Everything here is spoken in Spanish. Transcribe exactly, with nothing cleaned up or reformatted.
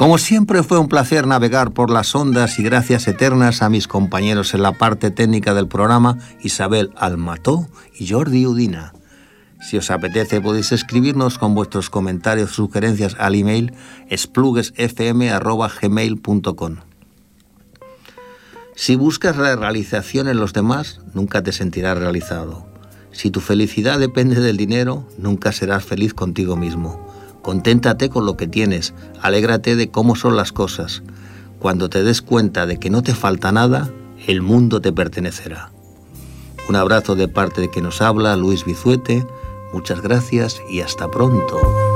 Como siempre fue un placer navegar por las ondas y gracias eternas a mis compañeros en la parte técnica del programa, Isabel Almató y Jordi Udina. Si os apetece podéis escribirnos con vuestros comentarios o sugerencias al email espluguesfm arroba gmail punto com. Si buscas la realización en los demás, nunca te sentirás realizado. Si tu felicidad depende del dinero, nunca serás feliz contigo mismo. Conténtate con lo que tienes, alégrate de cómo son las cosas. Cuando te des cuenta de que no te falta nada, el mundo te pertenecerá. Un abrazo de parte de quien nos habla, Luis Bizuete. Muchas gracias y hasta pronto.